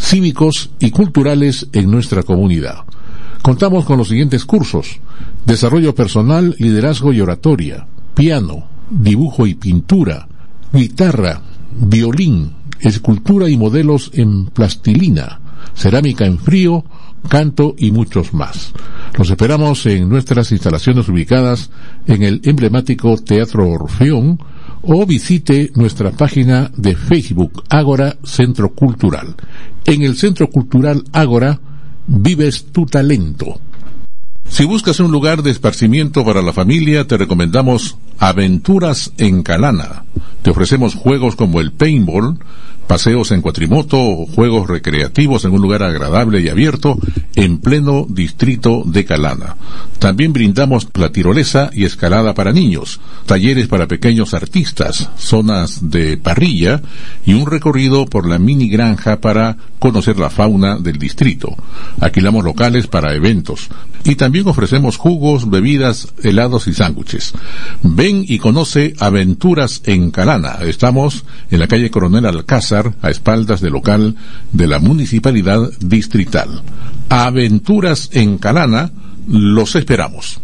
cívicos y culturales en nuestra comunidad. Contamos con los siguientes cursos: desarrollo personal, liderazgo y oratoria, piano, dibujo y pintura, guitarra, violín, escultura y modelos en plastilina, cerámica en frío, canto y muchos más. Los esperamos en nuestras instalaciones ubicadas en el emblemático Teatro Orfeón, o visite nuestra página de Facebook Ágora Centro Cultural. En el Centro Cultural Ágora vives tu talento. Si buscas un lugar de esparcimiento para la familia, te recomendamos Aventuras en Calana. Te ofrecemos juegos como el paintball, paseos en cuatrimoto o juegos recreativos en un lugar agradable y abierto en pleno distrito de Calana. También brindamos la tirolesa y escalada para niños, talleres para pequeños artistas, zonas de parrilla y un recorrido por la mini granja para conocer la fauna del distrito. Alquilamos locales para eventos y también ofrecemos jugos, bebidas, helados y sándwiches. Ven y conoce Aventuras en Calana. Estamos en la calle Coronel Alcázar, a espaldas del local de la Municipalidad Distrital. Aventuras en Calana, los esperamos.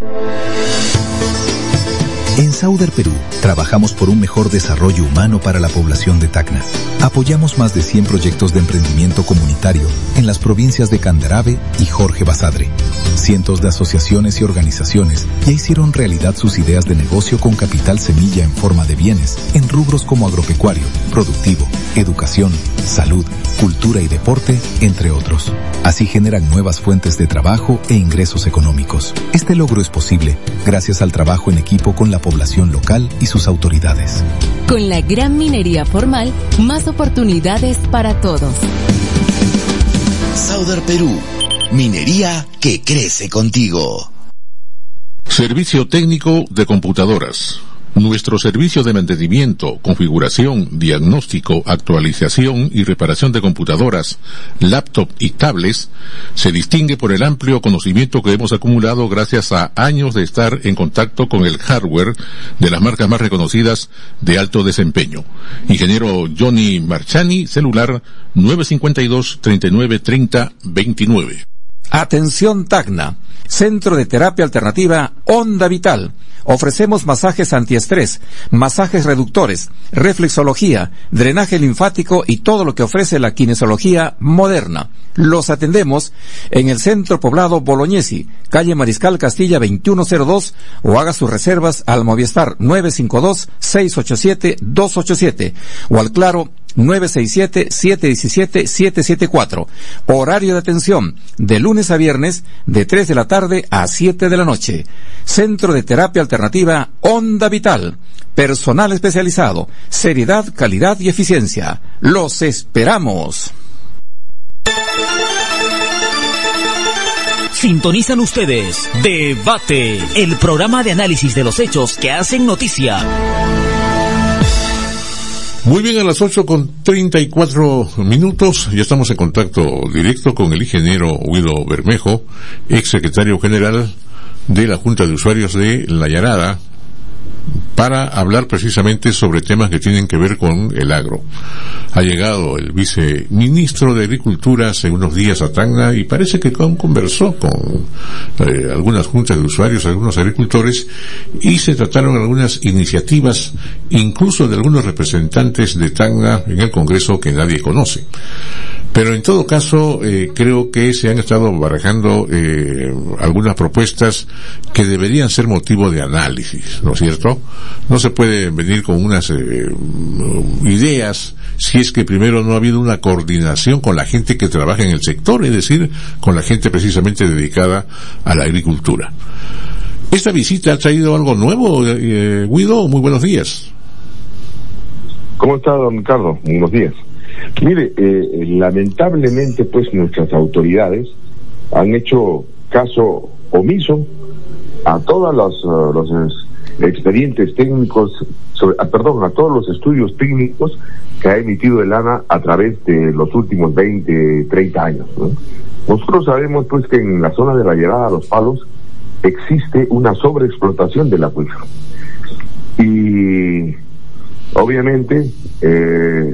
En Sauder Perú, trabajamos por un mejor desarrollo humano para la población de Tacna. Apoyamos más de 100 proyectos de emprendimiento comunitario en las provincias de Candarave y Jorge Basadre. Cientos de asociaciones y organizaciones ya hicieron realidad sus ideas de negocio con capital semilla en forma de bienes en rubros como agropecuario, productivo, educación, salud, cultura y deporte, entre otros. Así generan nuevas fuentes de trabajo e ingresos económicos. Este logro es posible gracias al trabajo en equipo con la población local y sus autoridades. Con la gran minería formal, más oportunidades para todos. Sauder Perú, minería que crece contigo. Servicio técnico de computadoras. Nuestro servicio de mantenimiento, configuración, diagnóstico, actualización y reparación de computadoras, laptop y tablets se distingue por el amplio conocimiento que hemos acumulado gracias a años de estar en contacto con el hardware de las marcas más reconocidas de alto desempeño. Ingeniero Johnny Marchani, celular 952-3930-29. Atención Tacna, Centro de Terapia Alternativa Onda Vital. Ofrecemos masajes antiestrés, masajes reductores, reflexología, drenaje linfático y todo lo que ofrece la kinesiología moderna. Los atendemos en el Centro Poblado Bolognesi, calle Mariscal Castilla 2102, o haga sus reservas al Movistar 952-687-287 o al Claro 967-717-774. Horario de atención de lunes a viernes de 3 de la tarde a 7 de la noche. Centro de Terapia Alternativa Onda Vital. Personal especializado, seriedad, calidad y eficiencia. Los esperamos. Sintonizan ustedes Debate, el programa de análisis de los hechos que hacen noticia. Muy bien, a las 8:34, ya estamos en contacto directo con el ingeniero Guido Bermejo, ex secretario general de la Junta de Usuarios de La Llanada, para hablar precisamente sobre temas que tienen que ver con el agro. Ha llegado el viceministro de Agricultura hace unos días a Tacna y parece que conversó con algunas juntas de usuarios, algunos agricultores, y se trataron algunas iniciativas, incluso de algunos representantes de Tacna en el Congreso que nadie conoce. Pero en todo caso, creo que se han estado barajando algunas propuestas que deberían ser motivo de análisis, ¿no es cierto? No se puede venir con unas ideas si es que primero no ha habido una coordinación con la gente que trabaja en el sector, es decir, con la gente precisamente dedicada a la agricultura. ¿Esta visita ha traído algo nuevo, Guido? Muy buenos días. ¿Cómo está, don Carlos? Buenos días. Mire, lamentablemente pues nuestras autoridades han hecho caso omiso a todos los expedientes técnicos, a todos los estudios técnicos que ha emitido el ANA a través de los últimos 20, 30 años, ¿no? Nosotros sabemos pues que en la zona de la Llanada a Los Palos existe una sobreexplotación del acuífero y obviamente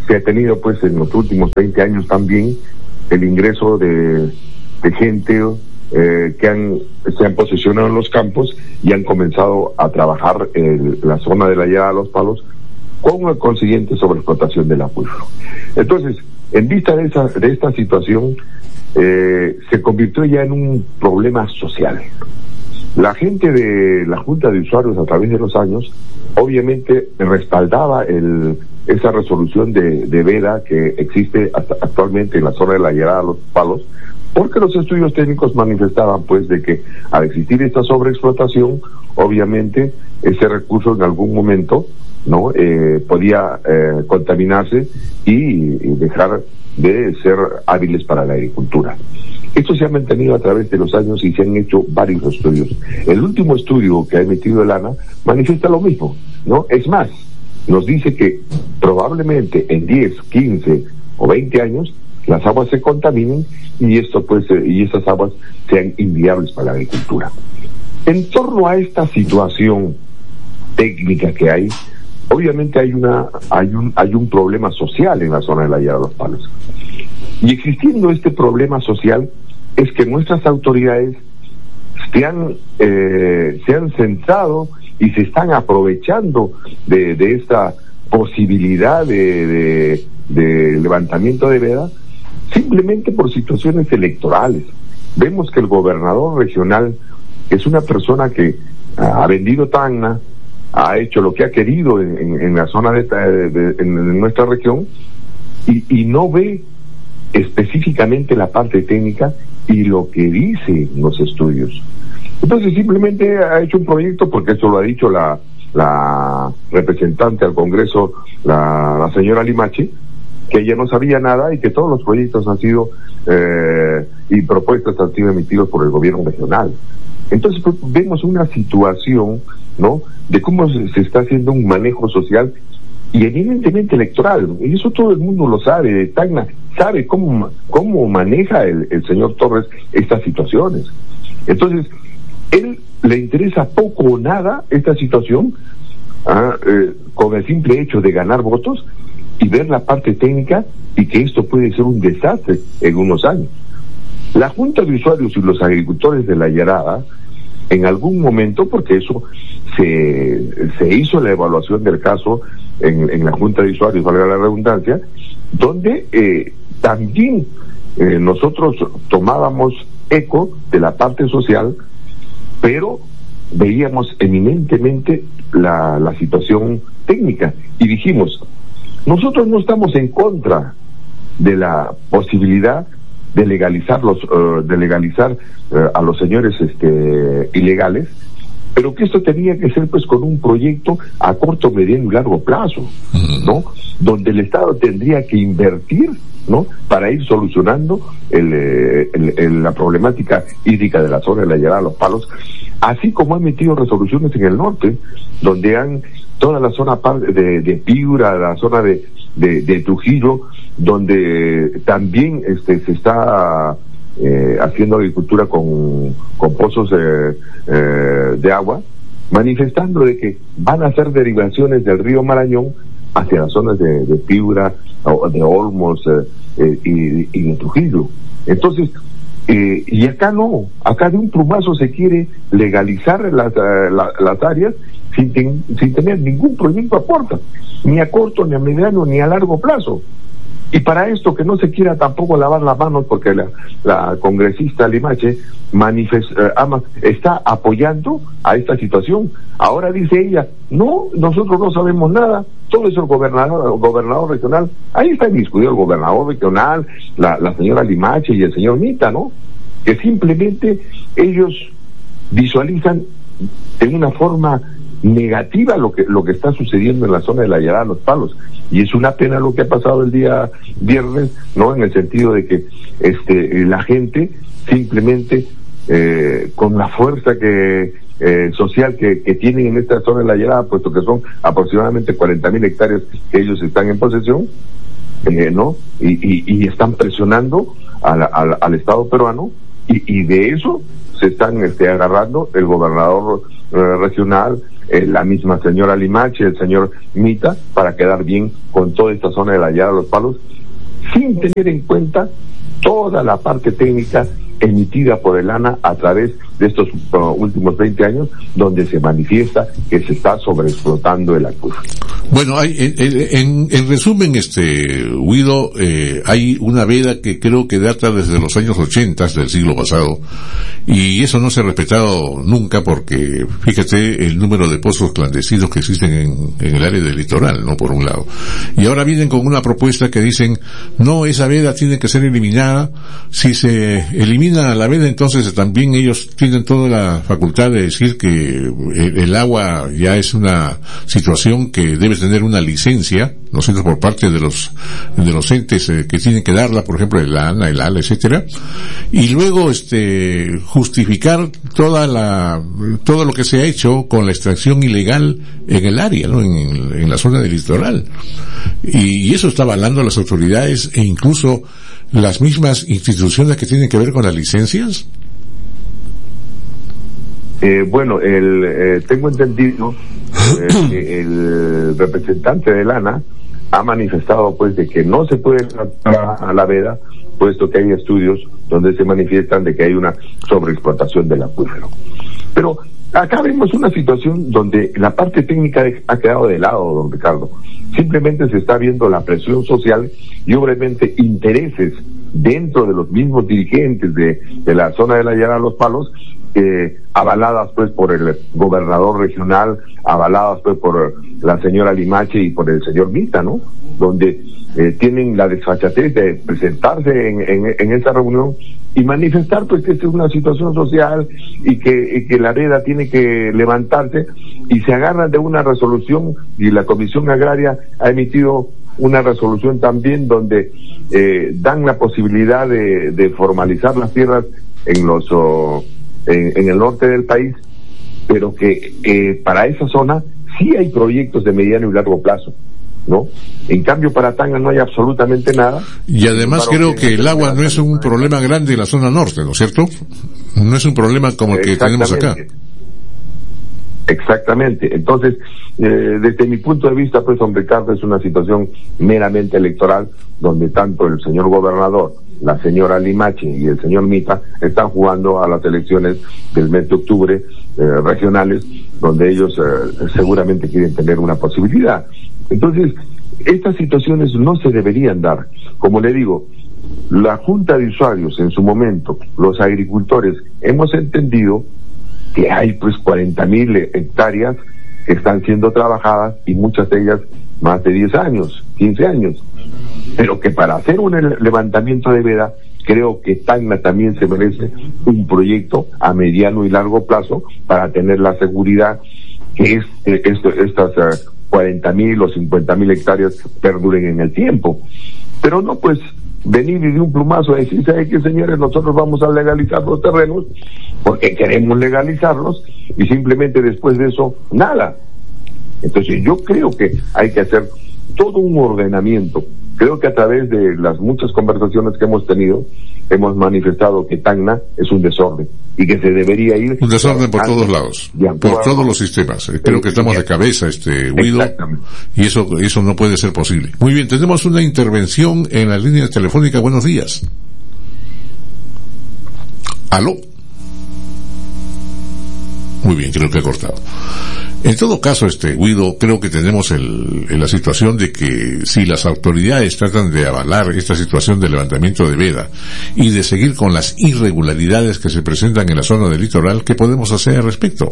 se ha tenido pues en los últimos 20 años también el ingreso de gente que se han posicionado en los campos y han comenzado a trabajar en la zona de la Llanada de los Palos con la consiguiente sobreexplotación del acuífero. Entonces, en vista de esta situación, se convirtió ya en un problema social. La gente de la Junta de Usuarios a través de los años obviamente respaldaba esa resolución de veda que existe actualmente en la zona de la Llanada de los Palos, porque los estudios técnicos manifestaban pues de que al existir esta sobreexplotación, obviamente ese recurso en algún momento no podía contaminarse y dejar de ser hábiles para la agricultura. Esto se ha mantenido a través de los años y se han hecho varios estudios. El último estudio que ha emitido el ANA manifiesta lo mismo, ¿no? Es más, nos dice que probablemente en 10, 15 o 20 años las aguas se contaminen y esto pues y esas aguas sean inviables para la agricultura. En torno a esta situación técnica que hay, obviamente hay un problema social en la zona de la Llanada de los Palos. Y existiendo este problema social, es que nuestras autoridades se han centrado y se están aprovechando de esta posibilidad de levantamiento de veda, simplemente por situaciones electorales. Vemos que el gobernador regional es una persona que ha vendido Tacna, ha hecho lo que ha querido en la zona en nuestra región y no ve específicamente la parte técnica y lo que dicen los estudios. Entonces simplemente ha hecho un proyecto, porque eso lo ha dicho la representante al Congreso, la señora Limache, que ella no sabía nada y que todos los proyectos han sido y propuestas han sido emitidos por el gobierno regional. Entonces pues, vemos una situación, ¿no?, de cómo se está haciendo un manejo social y evidentemente electoral, y eso todo el mundo lo sabe. Tacna sabe cómo maneja el señor Torres estas situaciones. Entonces, él le interesa poco o nada esta situación, con el simple hecho de ganar votos y ver la parte técnica y que esto puede ser un desastre en unos años. La Junta de Usuarios y los agricultores de la Llanada, en algún momento, porque eso se hizo la evaluación del caso en la Junta de Usuarios, valga la redundancia, donde también nosotros tomábamos eco de la parte social, pero veíamos eminentemente la situación técnica y dijimos, nosotros no estamos en contra de la posibilidad de legalizar a los señores ilegales, pero que esto tenía que ser pues con un proyecto a corto, mediano y largo plazo, ¿no? Donde el Estado tendría que invertir, ¿no?, para ir solucionando la problemática hídrica de la zona de la Llanada de los Palos, así como han emitido resoluciones en el norte, donde han toda la zona de Piura, la zona de Trujillo, donde también se está haciendo agricultura con pozos de agua, manifestando de que van a hacer derivaciones del río Marañón hacia las zonas de Piura, de Olmos y de Trujillo. Entonces, y acá no, acá de un plumazo se quiere legalizar las áreas sin tener ningún proyecto a puerta, ni a corto, ni a mediano, ni a largo plazo. Y para esto que no se quiera tampoco lavar las manos, porque la congresista Limache está apoyando a esta situación. Ahora dice ella, no, nosotros no sabemos nada, todo es el gobernador regional. Ahí está discutido el gobernador regional, la señora Limache y el señor Mita, ¿no?, que simplemente ellos visualizan en una forma negativa lo que está sucediendo en la zona de la Llanada de los Palos, y es una pena lo que ha pasado el día viernes, ¿no?, en el sentido de que la gente simplemente con la fuerza social que tienen en esta zona de la Llanada, puesto que son aproximadamente 40,000 hectáreas que ellos están en posesión, ¿no?, y están presionando al Estado peruano, y de eso se están agarrando el gobernador regional, la misma señora Limache, el señor Mita, para quedar bien con toda esta zona de la Yara de los Palos, sin tener en cuenta toda la parte técnica emitida por el ANA a través de estos últimos 20 años, donde se manifiesta que se está sobreexplotando el acuífero. Bueno, en resumen, Guido, hay una veda que creo que data desde los años 80 del siglo pasado, y eso no se ha respetado nunca, porque fíjate el número de pozos clandestinos que existen en el área del litoral, ¿no? Por un lado. Y ahora vienen con una propuesta que dicen, no, esa veda tiene que ser eliminada. Si se elimina la veda, entonces también ellos tienen toda la facultad de decir que el agua ya es una situación que debe tener una licencia, ¿no es cierto?, por parte de los entes que tienen que darla, por ejemplo el ANA, el ALA, etcétera, y luego justificar todo lo que se ha hecho con la extracción ilegal en el área, ¿no?, en la zona del litoral, y eso está avalando las autoridades e incluso las mismas instituciones que tienen que ver con las licencias. Bueno, tengo entendido que el representante del ANA ha manifestado pues de que no se puede tratar a la veda, puesto que hay estudios donde se manifiestan de que hay una sobreexplotación del acuífero. Pero acá vemos una situación donde la parte técnica ha quedado de lado, don Ricardo. Simplemente se está viendo la presión social y obviamente intereses dentro de los mismos dirigentes de la zona de la Yara de los Palos, avaladas pues por el gobernador regional, avaladas pues por la señora Limache y por el señor Mita, ¿no? Donde tienen la desfachatez de presentarse en esa reunión y manifestar pues que esta es una situación social y que la veda tiene que levantarse, y se agarran de una resolución, y la Comisión Agraria ha emitido una resolución también donde dan la posibilidad de formalizar las tierras en el norte del país, pero que para esa zona sí hay proyectos de mediano y largo plazo, ¿no? En cambio para Tacna no hay absolutamente nada. Y además creo que el agua no es un problema grande en la zona norte, ¿no es cierto? No es un problema como el que tenemos acá. Exactamente. Entonces, desde mi punto de vista, pues, don Ricardo, es una situación meramente electoral, donde tanto el señor gobernador, la señora Limache y el señor Mita están jugando a las elecciones del mes de octubre regionales, donde ellos seguramente quieren tener una posibilidad. Entonces, estas situaciones no se deberían dar. Como le digo, la Junta de Usuarios en su momento, los agricultores, hemos entendido que hay pues 40,000 hectáreas que están siendo trabajadas, y muchas de ellas más de 10 años, 15 años, pero que para hacer un levantamiento de veda, creo que Tacna también se merece un proyecto a mediano y largo plazo para tener la seguridad que estas 40,000 o 50,000 hectáreas perduren en el tiempo. Pero no pues venir y de un plumazo a decir, ¿sabe qué, señores? Nosotros vamos a legalizar los terrenos porque queremos legalizarlos, y simplemente después de eso, nada. Entonces yo creo que hay que hacer todo un ordenamiento. Creo que a través de las muchas conversaciones que hemos tenido, hemos manifestado que Tacna es un desorden y que se debería ir... Un desorden por todos lados, por todos los sistemas. Creo que estamos de cabeza, Guido, y eso no puede ser posible. Muy bien, tenemos una intervención en la línea telefónica. Buenos días. ¿Aló? Muy bien, creo que ha cortado. En todo caso, Guido, creo que tenemos la situación de que si las autoridades tratan de avalar esta situación de levantamiento de veda y de seguir con las irregularidades que se presentan en la zona del litoral, ¿qué podemos hacer al respecto?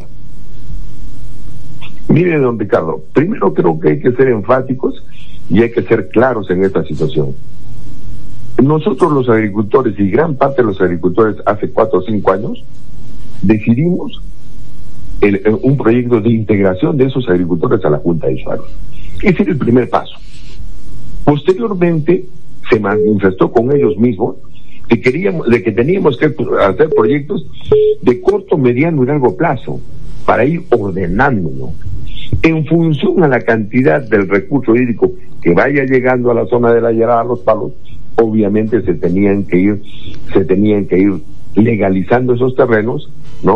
Mire, don Ricardo, primero creo que hay que ser enfáticos y hay que ser claros en esta situación. Nosotros los agricultores, y gran parte de los agricultores hace 4 o 5 años, decidimos un proyecto de integración de esos agricultores a la Junta de Usuarios. Ese era el primer paso. Posteriormente se manifestó con ellos mismos que teníamos que hacer proyectos de corto, mediano y largo plazo para ir ordenándolo en función a la cantidad del recurso hídrico que vaya llegando a la zona de la Yara de los Palos. Obviamente se tenían que ir legalizando esos terrenos, ¿no?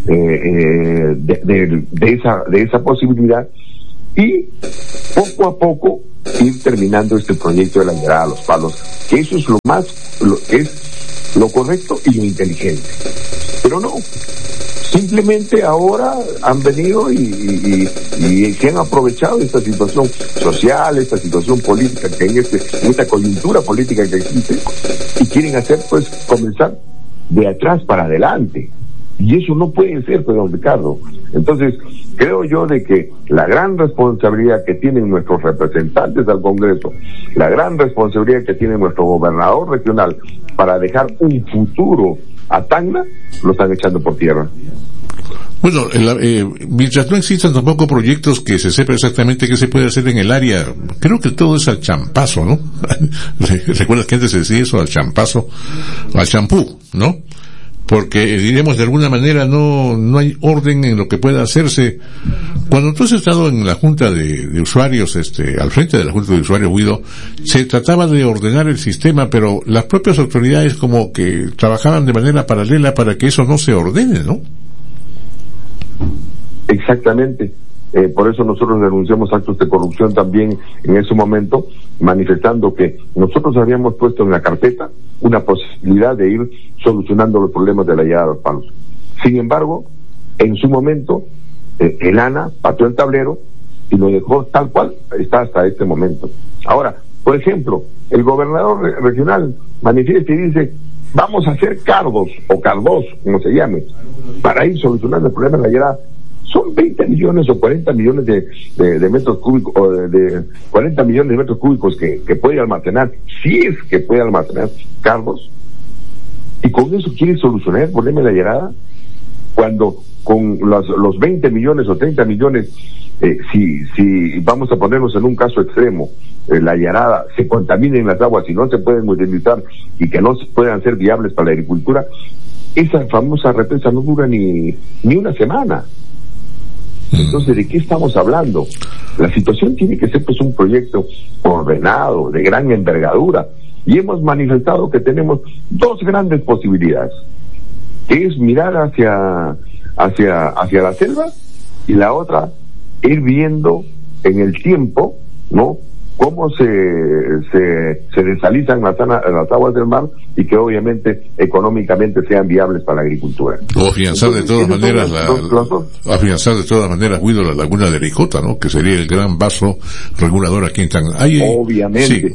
De esa posibilidad, y poco a poco ir terminando este proyecto de la llegada a Los Palos, que eso es es lo correcto y lo inteligente. Pero no, simplemente ahora han venido y se han aprovechado de esta situación social, esta situación política que en esta coyuntura política que existe, y quieren hacer, pues, comenzar de atrás para adelante. Y eso no puede ser, pues, don Ricardo. Entonces, creo yo de que la gran responsabilidad que tienen nuestros representantes al Congreso, la gran responsabilidad que tiene nuestro gobernador regional para dejar un futuro a Tacna, lo están echando por tierra. Bueno, mientras no existan tampoco proyectos que se sepa exactamente qué se puede hacer en el área, creo que todo es al champazo, ¿no? ¿Recuerdas que antes se decía eso, al champazo, al champú, ¿no? Porque, diremos, de alguna manera no hay orden en lo que pueda hacerse. Cuando tú has estado en la Junta de Usuarios, al frente de la Junta de Usuarios, Guido, se trataba de ordenar el sistema, pero las propias autoridades como que trabajaban de manera paralela para que eso no se ordene, ¿no? Exactamente. Por eso nosotros denunciamos actos de corrupción también en ese momento, manifestando que nosotros habíamos puesto en la carpeta una posibilidad de ir solucionando los problemas de la llegada de Los Palos. Sin embargo, en su momento, el ANA pateó el tablero y lo dejó tal cual está hasta este momento. Ahora, por ejemplo, el gobernador regional manifiesta y dice: vamos a hacer cardos, o cardos, como se llame, para ir solucionando el problema de la llegada. Son 20 millones o 40 millones de metros cúbicos, o de 40 millones de metros cúbicos que puede almacenar, si es que puede almacenar cardos, y con eso quiere solucionar el problema de la llegada, cuando con los 20 millones o 30 millones, si vamos a ponernos en un caso extremo, la llegada se contaminen las aguas y no se pueden utilizar y que no puedan ser viables para la agricultura, esa famosa represa no dura ni una semana. Entonces, ¿de qué estamos hablando? La situación tiene que ser, pues, un proyecto ordenado, de gran envergadura, y hemos manifestado que tenemos dos grandes posibilidades, que es mirar hacia la selva, y la otra, ir viendo en el tiempo, ¿no?, cómo se desalizan las aguas del mar, y que obviamente económicamente sean viables para la agricultura. O afianzar de todas maneras Guido, la laguna de Ricota, ¿no?, que sería el gran vaso regulador aquí en Tacna. Obviamente. Sí,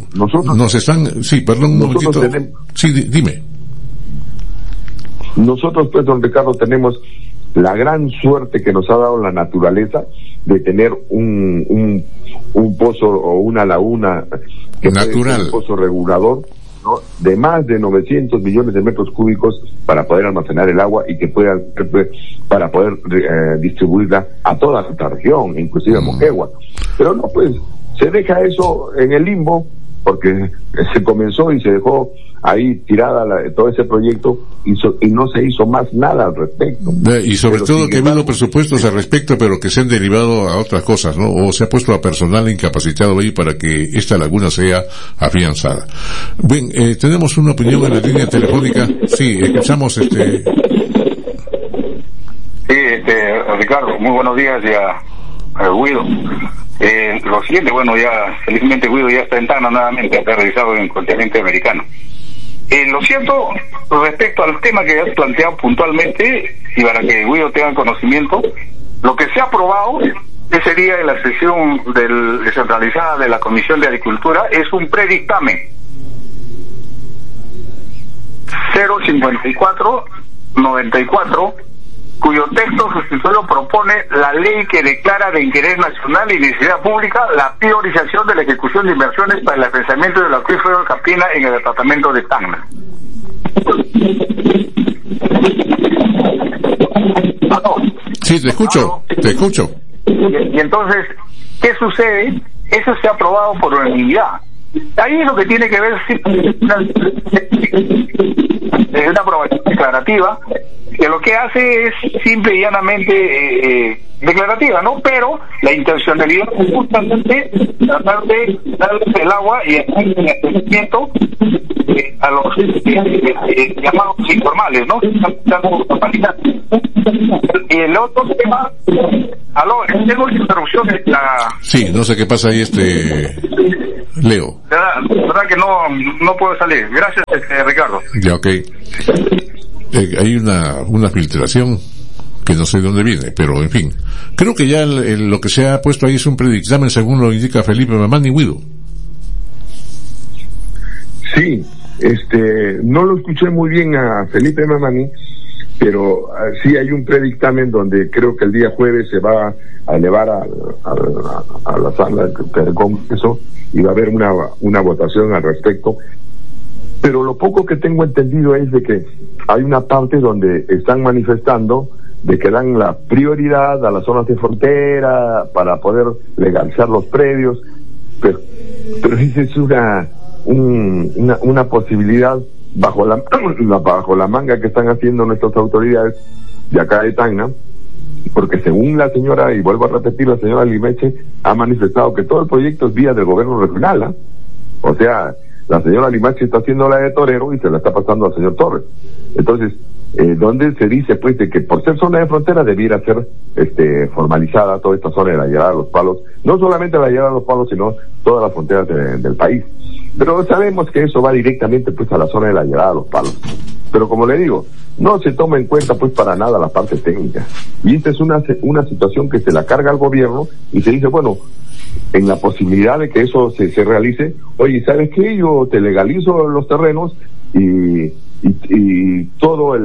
dime. Nosotros, pues, don Ricardo, tenemos la gran suerte que nos ha dado la naturaleza de tener un pozo o una laguna que natural, un pozo regulador, ¿no?, de más de 900 millones de metros cúbicos para poder almacenar el agua y que pueda, para poder distribuirla a toda nuestra región, inclusive a Moquegua. Pero no, pues, se deja eso en el limbo, porque se comenzó y se dejó ahí tirada todo ese proyecto y no se hizo más nada al respecto. Y sobre todo que ha habido presupuestos al respecto, pero que se han derivado a otras cosas, ¿no? O se ha puesto a personal incapacitado ahí para que esta laguna sea afianzada. Bien, tenemos una opinión en la línea telefónica. Sí, escuchamos Sí, Ricardo, muy buenos días a Guido. Lo siguiente, bueno, ya felizmente Guido ya está en Tacna nuevamente, está realizado en el continente americano. Lo cierto, respecto al tema que has planteado puntualmente, y para que Guido tenga conocimiento, lo que se ha aprobado ese día en la sesión descentralizada de la Comisión de Agricultura es un predictamen 054-94, cuyo texto sustitutorio propone la ley que declara de interés nacional y necesidad pública la priorización de la ejecución de inversiones para el afianzamiento del acuífero de Capina en el departamento de Tacna. Sí, te escucho. Y entonces, ¿qué sucede? Eso se ha aprobado por unanimidad. Ahí es lo que tiene que ver una aprobación declarativa, que lo que hace es simple y llanamente declarativa, ¿no? Pero la intencionalidad es justamente tratar de darles el agua y el abastecimiento a los llamados informales, ¿no? Y el otro tema, tengo interrupción de la... Sí, no sé qué pasa ahí, Leo. La verdad que no puedo salir. Gracias, Ricardo. Ya, ok. Hay una filtración que no sé de dónde viene, pero en fin. Creo que ya lo que se ha puesto ahí es un predictamen según lo indica Felipe Mamani Guido. Sí, no lo escuché muy bien a Felipe Mamani, pero sí hay un predictamen donde creo que el día jueves se va a elevar a la sala del Congreso y va a haber una votación al respecto. Pero lo poco que tengo entendido es de que hay una parte donde están manifestando de que dan la prioridad a las zonas de frontera para poder legalizar los predios, pero esa es una posibilidad bajo la manga que están haciendo nuestras autoridades de acá de Tacna, porque según la señora, y vuelvo a repetir, la señora Limeche ha manifestado que todo el proyecto es vía del gobierno regional, o sea, la señora Limache está haciendo la de torero y se la está pasando al señor Torres. Entonces, donde se dice pues de que por ser zona de frontera debiera ser formalizada toda esta zona de la llegada de los palos, no solamente la llegada de los palos, sino todas las fronteras del país. Pero sabemos que eso va directamente pues a la zona de la llegada de los palos. Pero como le digo, no se toma en cuenta pues para nada la parte técnica. Y esta es una situación que se la carga al gobierno y se dice, bueno, en la posibilidad de que eso se realice, oye, ¿sabes qué? Yo te legalizo los terrenos y toda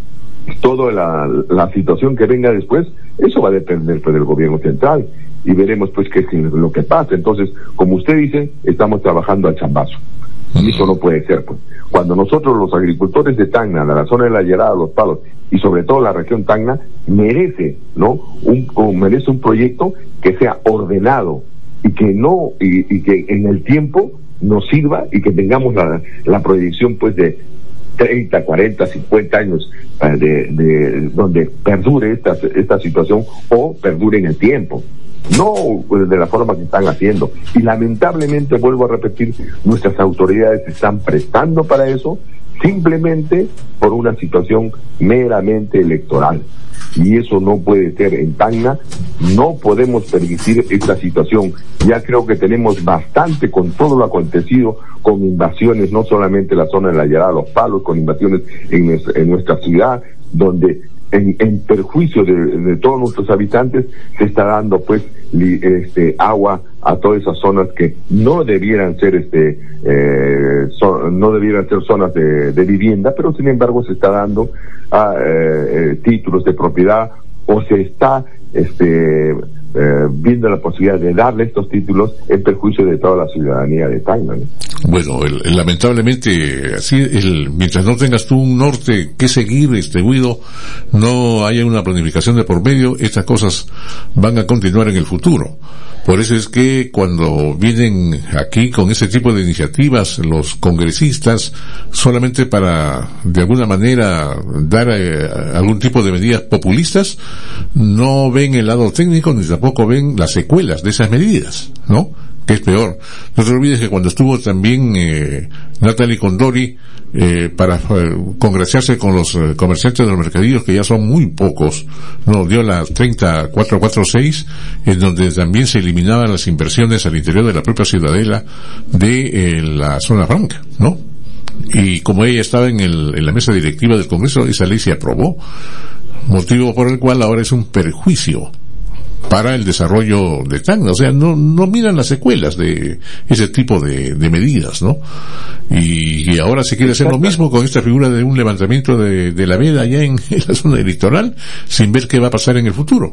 la situación que venga después, eso va a depender pues del gobierno central y veremos pues qué es lo que pasa. Entonces, como usted dice, estamos trabajando al chambazo. Y eso no puede ser, pues. Cuando nosotros los agricultores de Tacna, de la zona de la llegada de los palos y sobre todo la región Tacna, merece un proyecto que sea ordenado y que que en el tiempo nos sirva y que tengamos la proyección pues de 30, 40, 50 años de donde perdure esta situación o perdure en el tiempo, no de la forma que están haciendo. Y lamentablemente, vuelvo a repetir, nuestras autoridades se están prestando para eso simplemente por una situación meramente electoral. Y eso no puede ser en Tacna, no podemos permitir esta situación. Ya creo que tenemos bastante con todo lo acontecido, con invasiones, no solamente en la zona de la llegada de los palos, con invasiones en nuestra ciudad, donde en perjuicio de todos nuestros habitantes se está dando pues agua a todas esas zonas que no debieran ser no debieran ser zonas de vivienda, pero sin embargo se está dando títulos de propiedad o se está viendo la posibilidad de darle estos títulos en perjuicio de toda la ciudadanía de Tacna, ¿no? Bueno, lamentablemente, así, mientras no tengas tú un norte que seguir, Guido, no haya una planificación de por medio, estas cosas van a continuar en el futuro. Por eso es que cuando vienen aquí con ese tipo de iniciativas los congresistas, solamente para, de alguna manera, dar algún tipo de medidas populistas, no ven el lado técnico ni tampoco ven las secuelas de esas medidas, ¿no? Que es peor. No te olvides que cuando estuvo también Natalie Condori para congraciarse con los comerciantes de los mercadillos, que ya son muy pocos, nos dio la 30446, en donde también se eliminaban las inversiones al interior de la propia ciudadela de la zona franca, ¿no? Y como ella estaba en la mesa directiva del Congreso, esa ley se aprobó, motivo por el cual ahora es un perjuicio para el desarrollo de Tacna. O sea, no miran las secuelas de ese tipo de medidas, ¿no? Y ahora se quiere hacer lo mismo con esta figura de un levantamiento de la veda allá en la zona electoral, sin ver qué va a pasar en el futuro.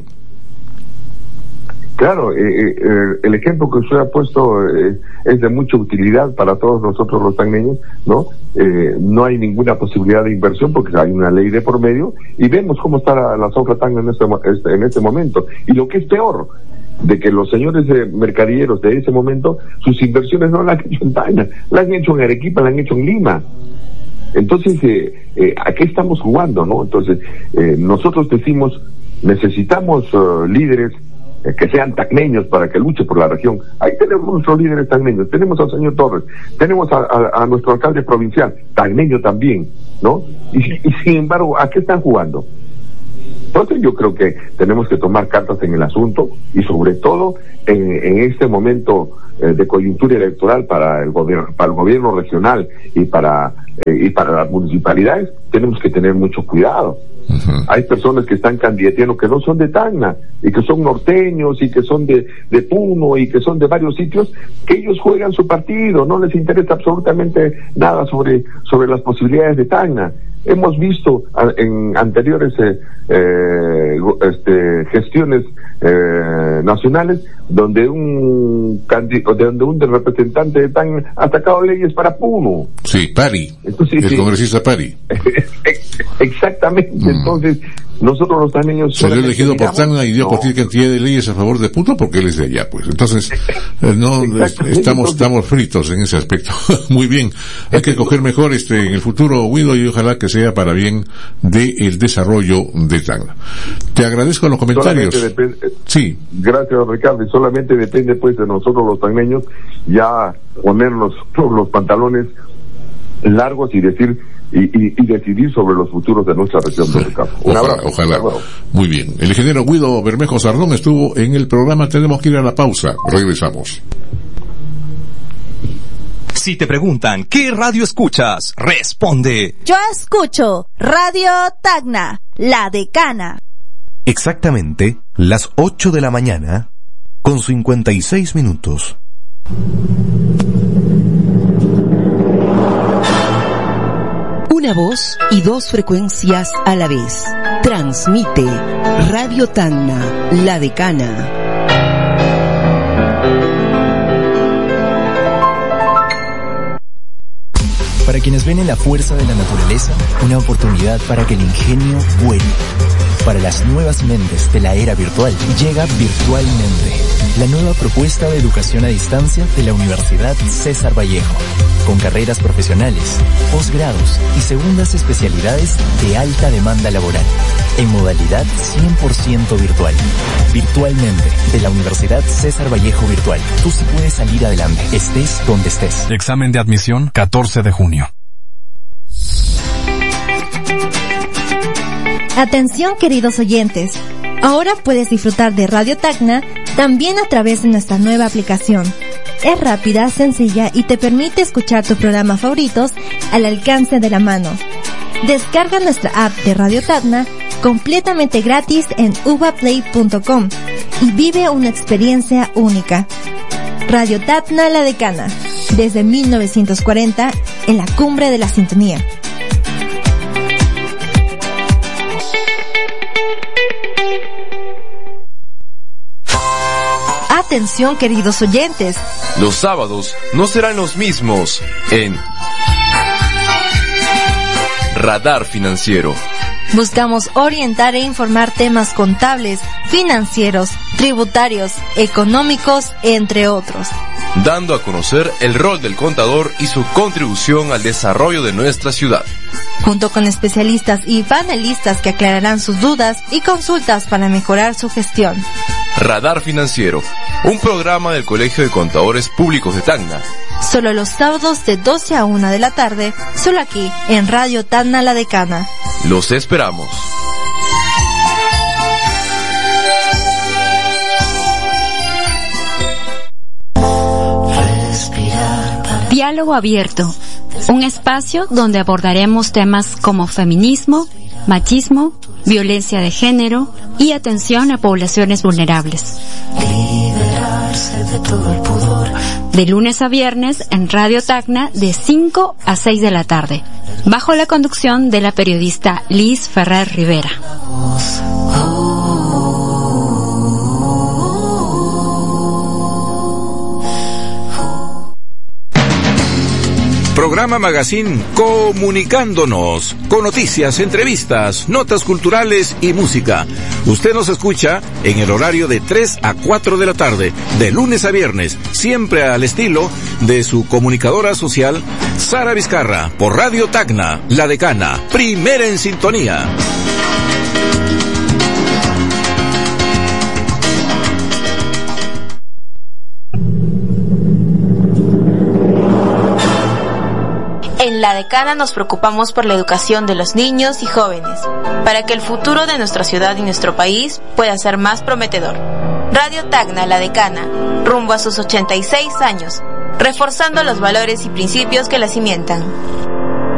Claro, el ejemplo que usted ha puesto es de mucha utilidad para todos nosotros los tacneños, ¿no? No hay ninguna posibilidad de inversión porque hay una ley de por medio y vemos cómo está la zona Tacna en este momento. Y lo que es peor, de que los señores mercadilleros de ese momento, sus inversiones no las han hecho en Tacna, las han hecho en Arequipa, las han hecho en Lima. Entonces, ¿qué es lo que está pasando? Que la gente, pues, no tiene la posibilidad de invertir, no tiene la posibilidad de invertir, y entonces, ¿qué es lo que pasa? Que la gente, pues, Entonces, ¿a qué estamos jugando, no? Entonces, nosotros decimos, necesitamos líderes que sean tacneños para que luche por la región. Ahí tenemos nuestros líderes tacneños, tenemos al señor Torres, tenemos a nuestro alcalde provincial, tacneño también, ¿no? Y sin embargo, ¿a qué están jugando? Entonces yo creo que tenemos que tomar cartas en el asunto y sobre todo en este momento de coyuntura electoral para el gobierno regional y para las municipalidades, tenemos que tener mucho cuidado. Uh-huh. Hay personas que están candidateando que no son de Tacna y que son norteños y que son de Puno y que son de varios sitios, que ellos juegan su partido, no les interesa absolutamente nada sobre las posibilidades de Tacna. Hemos visto en anteriores gestiones nacionales donde un representante de Tacna ha sacado leyes para Puno. Sí, Pari. Entonces, el congresista Pari. Exactamente. Entonces, nosotros los tacneños salió elegido por Tacna y dio cualquier cantidad de leyes a favor de Puno porque él es de allá, pues. Entonces, estamos fritos en ese aspecto. Muy bien. Hay que coger mejor en el futuro, Guido, y ojalá que sea para bien del desarrollo de Tacna. Te agradezco los comentarios. Sí. Gracias, Ricardo. Y solamente depende, pues, de nosotros los tacneños ya ponernos los pantalones largos y decir y decidir sobre los futuros de nuestra región de Ricardo. Un abrazo. Ojalá. Muy bien. El ingeniero Guido Bermejo Sardón estuvo en el programa. Tenemos que ir a la pausa. Regresamos. Si te preguntan, ¿qué radio escuchas? Responde. Yo escucho Radio Tacna, La Decana. Exactamente las 8 de la mañana, con 56 minutos. Una voz y dos frecuencias a la vez. Transmite Radio Tacna, La Decana. Para quienes ven en la fuerza de la naturaleza, una oportunidad para que el ingenio vuele. Para las nuevas mentes de la era virtual, llega Virtualmente, la nueva propuesta de educación a distancia de la Universidad César Vallejo, con carreras profesionales, posgrados y segundas especialidades de alta demanda laboral, en modalidad 100% virtual. Virtualmente, de la Universidad César Vallejo Virtual. Tú sí puedes salir adelante, estés donde estés. Examen de admisión, 14 de junio. Atención, queridos oyentes. Ahora puedes disfrutar de Radio Tacna también a través de nuestra nueva aplicación. Es rápida, sencilla y te permite escuchar tus programas favoritos al alcance de la mano. Descarga nuestra app de Radio Tacna completamente gratis en uvaplay.com y vive una experiencia única. Radio Tacna La Decana, desde 1940 en la cumbre de la sintonía. Atención, queridos oyentes. Los sábados no serán los mismos en Radar Financiero. Buscamos orientar e informar temas contables, financieros, tributarios, económicos, entre otros. Dando a conocer el rol del contador y su contribución al desarrollo de nuestra ciudad. Junto con especialistas y panelistas que aclararán sus dudas y consultas para mejorar su gestión. Radar Financiero, un programa del Colegio de Contadores Públicos de Tacna. Solo los sábados de 12 a 1 de la tarde, solo aquí, en Radio Tacna La Decana. Los esperamos. Diálogo abierto, un espacio donde abordaremos temas como feminismo, machismo, violencia de género y atención a poblaciones vulnerables. De lunes a viernes en Radio Tacna de 5 a 6 de la tarde, bajo la conducción de la periodista Liz Ferrer Rivera. Programa Magazine Comunicándonos, con noticias, entrevistas, notas culturales y música. Usted nos escucha en el horario de 3 a 4 de la tarde, de lunes a viernes, siempre al estilo de su comunicadora social, Sara Vizcarra, por Radio Tacna, La Decana, primera en sintonía. En La Decana nos preocupamos por la educación de los niños y jóvenes, para que el futuro de nuestra ciudad y nuestro país pueda ser más prometedor. Radio Tacna, La Decana, rumbo a sus 86 años, reforzando los valores y principios que la cimientan.